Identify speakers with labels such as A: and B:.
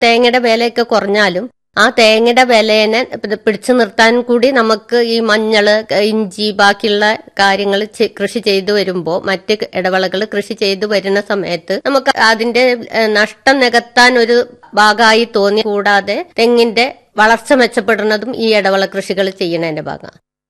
A: തേങ്ങയുടെ വിലയൊക്കെ കുറഞ്ഞാലും ആ തേങ്ങയുടെ വിലേനെ പിടിച്ചു നിർത്താൻ കൂടി നമുക്ക് ഈ മഞ്ഞള്, ഇഞ്ചി, ബാക്കിയുള്ള കാര്യങ്ങൾ കൃഷി ചെയ്തു വരുമ്പോൾ, മറ്റ് ഇടവിളകൾ കൃഷി ചെയ്തു വരുന്ന സമയത്ത് നമുക്ക് അതിന്റെ നഷ്ടം നികത്താൻ ഒരു ഭാഗമായി തോന്നി. കൂടാതെ തെങ്ങിന്റെ വളർച്ച മെച്ചപ്പെടുന്നതും ഈ ഇടവിള കൃഷികൾ ചെയ്യുന്നതിന്റെ ഭാഗമാണ്.